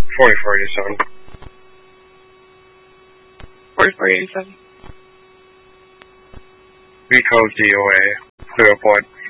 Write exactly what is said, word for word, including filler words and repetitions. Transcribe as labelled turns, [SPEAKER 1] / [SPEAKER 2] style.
[SPEAKER 1] forty-four eighty-seven.
[SPEAKER 2] forty-four eighty-seven.
[SPEAKER 1] V code D O A, clear point.